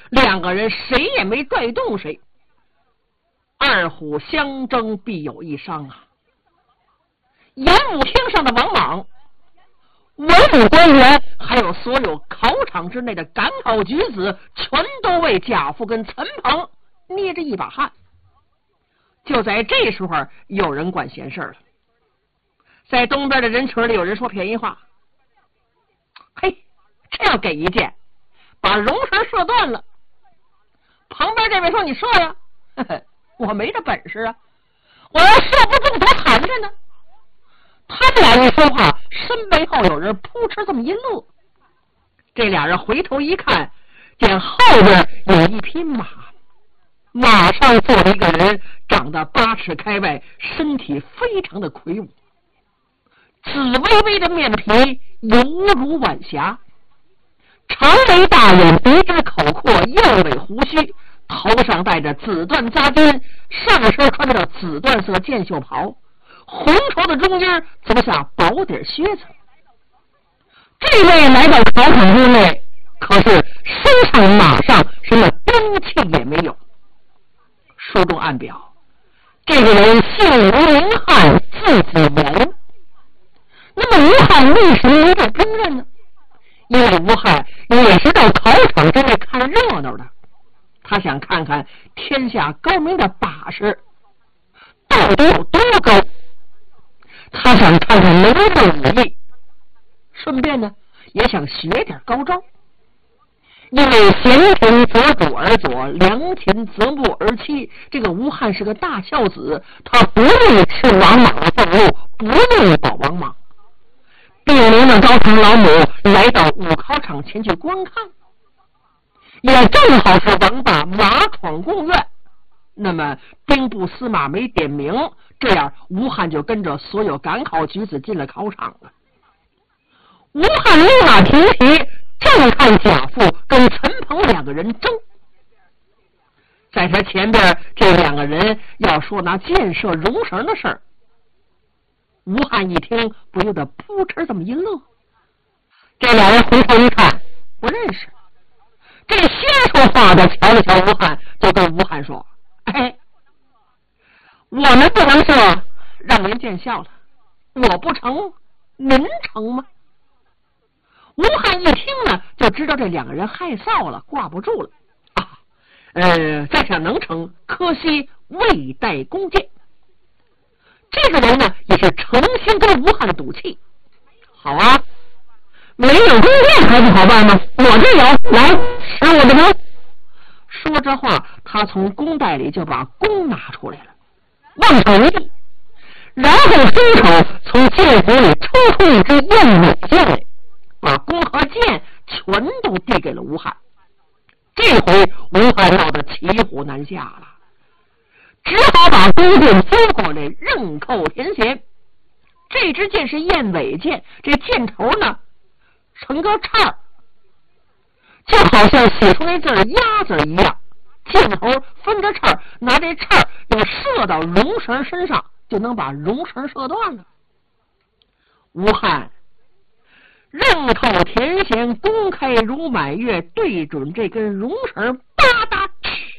两个人谁也没拽动谁，二虎相争必有一伤啊！演武厅上的王莽、文武官员，还有所有考场之内的赶考举子，全都为贾父跟陈鹏捏着一把汗。就在这时候，有人管闲事了。在东边的人群里，有人说便宜话：“嘿，这要给一箭，把绒绳射断了。”旁边这位说：“你射呀！”呵呵，我没这本事啊，我要射不中，多寒碜呢。他们俩一说话，身背后有人扑哧这么一乐。这俩人回头一看，见后边有一匹马，马上坐了一个人，长得8尺开外，身体非常的魁梧，紫微微的面皮犹如晚霞，长眉大眼，鼻直口阔，右尾胡须，头上戴着紫缎扎巾，上身穿着紫缎色箭袖袍，红绸的中间走下薄底靴子。这位来到考场之内，可是身上马上什么兵器也没有。书中暗表，这个人姓吴名翰，字子元。那么吴翰为什么没有兵刃呢？因为吴翰也是到考场之内看热闹的，他想看看天下高明的把式到底有多高，他想看看能人的武艺，顺便呢也想学点高招。因为贤臣择主而左，良禽择木而栖，这个吴翰是个大孝子，他不愿意吃王莽的俸禄，不愿意保王莽。病灵的高堂老母来到武考场前去观看，也正好是王霸马闯宫院，那么兵部司马没点名，这样吴翰就跟着所有赶考举子进了考场了。吴翰立马停蹄，正看贾父跟陈鹏两个人争。在他前边这两个人要说拿箭射绒绳的事儿，吴翰一听不由得扑哧这么一乐。这两人回头一看，不认识。这先说话的瞧了瞧吴翰，就跟吴翰说：“哎，我们不能射，让人见笑了。我不成，您成吗？”吴翰一听呢，就知道这两个人害臊了，挂不住了啊。在下能成，可惜未带弓箭。这个人呢，也是诚心跟吴翰赌气。好啊，没有弓箭还不好办吗？我这有，来使我的弓。说这话，他从弓袋里就把弓拿出来了，往上一递，然后伸手从箭壶里抽出一支燕尾箭来，把弓和箭全都递给了吴翰。这回吴翰闹得骑虎难下了，只好把弓箭接过来，刃扣填弦。这支箭是燕尾箭，这箭头呢成个叉，就好像写出来字鸭字一样，箭头分着叉，拿这叉要射到绒绳身上，就能把绒绳射断了。吴翰刃扣填弦，弓开如满月，对准这根绒绳，吧嗒，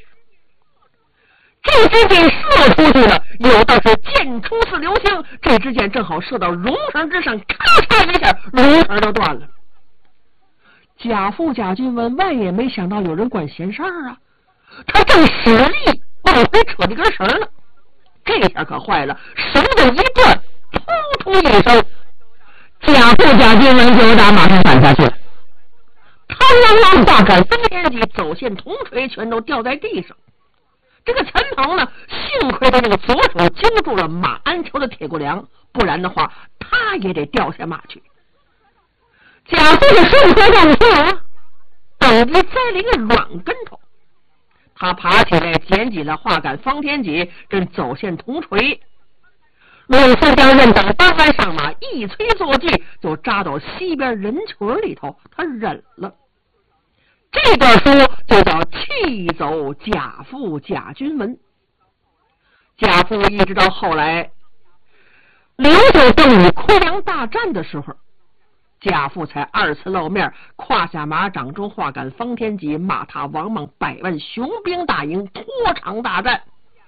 这支箭射出去了，有道是箭出似流星，这支箭正好射到绒绳之上，咔嚓一下，绒绳都断了。贾父贾君文万也没想到有人管闲事儿啊，他正使力往回扯这根绳呢，这下可坏了，绳子一断，突突一声，贾父贾君文就打马上反下去了。他啷啷画杆飞天戟，走线铜锤全都掉在地上。这个陈鹏呢，幸亏他这个左手揪住了马鞍球的铁骨梁，不然的话他也得掉下马去。贾父是顺河上下啊，等于栽了一个软跟头。他爬起来捡起了画杆方天戟跟走线铜锤，鲁三将任等搬来上马，一催坐骑就扎到西边人群里头，他忍了。这段书就叫气走贾父贾君文。贾父一直到后来刘秀正与昆阳大战的时候， 贾父才二次露面，胯下马掌中画杆方天戟，马踏王莽100万雄兵大营，拖场大战。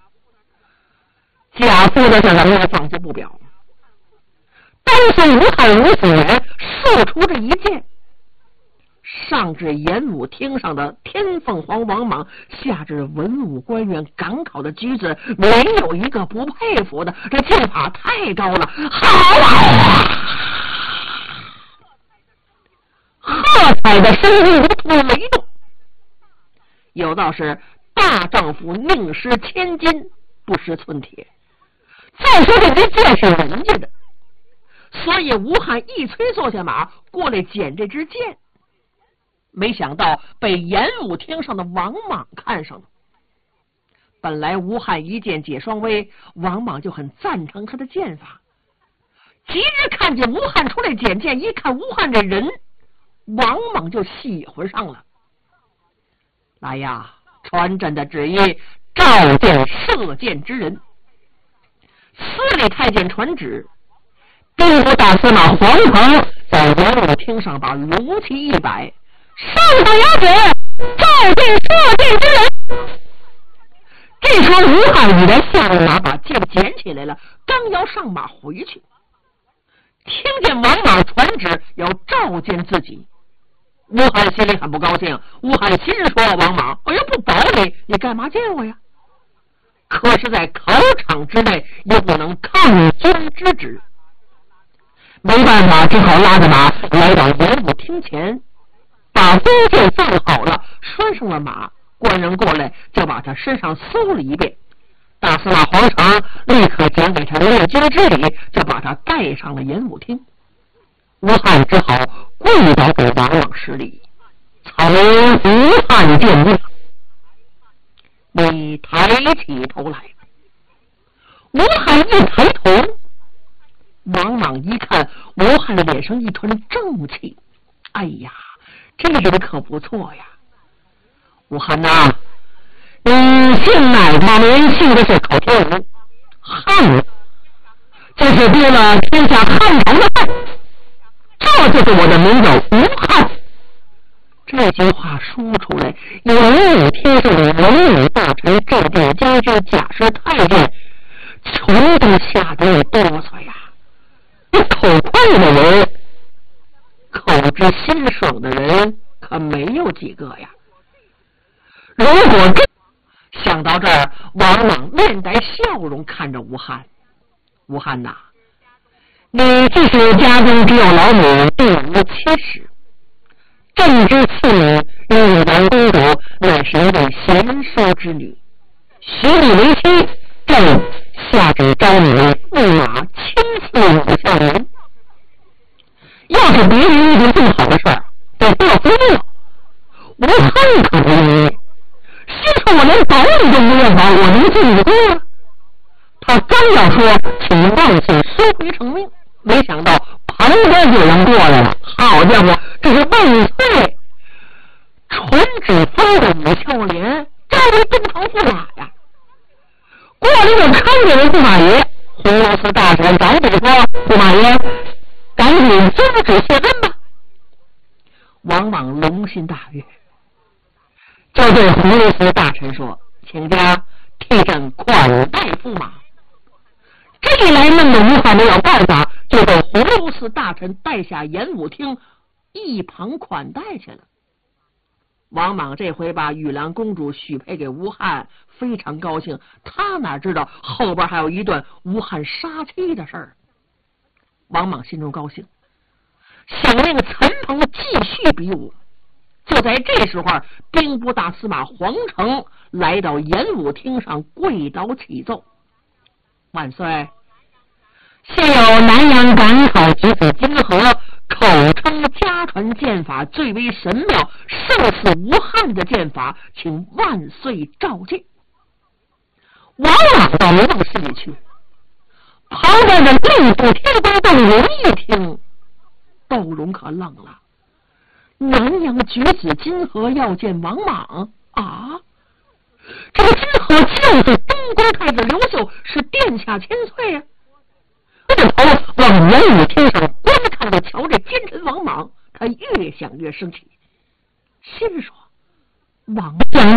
贾父的这人放心不表，单是吴汉吴子元射出这一箭，上至演武厅上的天凤凰王莽，下至文武官员赶考的举子，没有一个不佩服的。这剑法太高了，好啊！喝彩的声音如同雷动。有道是大丈夫宁失千金，不失寸铁。再说这支箭是人家的，所以吴汉一催坐下马过来捡这支箭，没想到被演武厅上的王莽看上了。本来吴汉一箭解双威，王莽就很赞成他的剑法，即日看见吴汉出来捡剑，一看吴汉这人，王莽就喜欢上了。来呀，传朕的旨意，召见射箭之人。司礼太监传旨，兵部大司马黄鹏在演武厅上把龙旗一摆，上头有旨，召见射箭之人。这时候吴汉已然下了马，把剑捡起来了，刚要上马回去，听见王莽传旨要召见自己，吴汉心里很不高兴。吴汉心说：王莽，我要不保你，你干嘛见我呀？可是在考场之内也不能抗军之旨，没办法，只好拉着马来到演武厅前，把弓箭放好了，拴上了马。官人过来就把他身上搜了一遍，大司马黄成立刻讲给他列军之礼，就把他带上了演武厅。吴汉只好跪倒给王莽施礼，曹吴汉见面。你抬起头来。吴汉一抬头，王莽一看吴汉的脸上一团正气，哎呀，这人可不错呀。吴汉呐，你姓乃他们姓的是口天吴，汉就是丢了天下汉朝的汉，这就是我的名字吴汉。这句话说出来，演武厅上的文武大臣、镇殿将军、贾氏太监，全都吓得哆嗦呀。这口快的人，口之心爽的人，可没有几个呀。如果想到这儿，王莽面带笑容看着吴汉。吴汉呐，你即使家中只有老母，并无妻室，朕之次女玉兰公主乃是一位贤淑之女，许你为妻，朕下旨招你驸马亲赐武孝人。要是别人遇见这么好的事儿，得报婚了。吴汉可不愿意，心说我连保你都不愿保，我能进你宫吗？他刚要说请万岁收回成命，没想到旁边有人过来了。好家伙，这是万岁传旨封的武孝廉，这为东堂驸马呀。过来就看见了驸马爷，红螺寺大臣赶紧说：驸马爷，赶紧遵旨谢恩吧。王莽龙心大悦，就对红螺寺大臣说：请家替朕款待驸马。这一来弄得吴汉没有办法，就被红螺寺大臣带下演武厅一旁款待去了。王莽这回把玉兰公主许配给吴汉，非常高兴。他哪知道后边还有一段吴汉杀妻的事儿。王莽心中高兴，想令陈鹏继续比武。就在这时候，兵部大司马黄成来到演武厅上跪倒启奏：万岁，现有南阳赶考举子金河，口称家传剑法最为神妙，胜似吴汉的剑法，请万岁召见。王莽到没往心里去，旁边的令部天官窦融一听，窦融可愣了。南阳举子金河要见王莽啊！这个金河就是东宫太子刘秀，是殿下千岁呀。 着头往演武厅上观看着，瞧这奸臣王莽，他越想越生气，心说：王将